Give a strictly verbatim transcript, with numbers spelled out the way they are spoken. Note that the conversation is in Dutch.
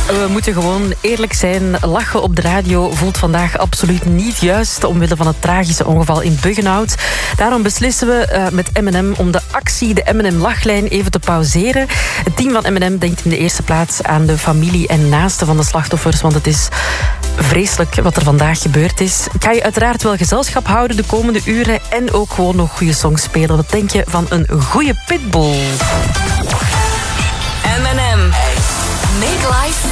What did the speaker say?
We moeten gewoon eerlijk zijn. Lachen op de radio voelt vandaag absoluut niet juist omwille van het tragische ongeval in Buggenhout. Daarom beslissen we uh, met M en M om de actie, de M en M-lachlijn, even te pauzeren. Het team van M en M denkt in de eerste plaats aan de familie en naasten van de slachtoffers, want het is vreselijk wat er vandaag gebeurd is. Ik ga je uiteraard wel gezelschap houden de komende uren en ook gewoon nog goede songs spelen. Wat denk je van een goede Pitbull? M en M. Make life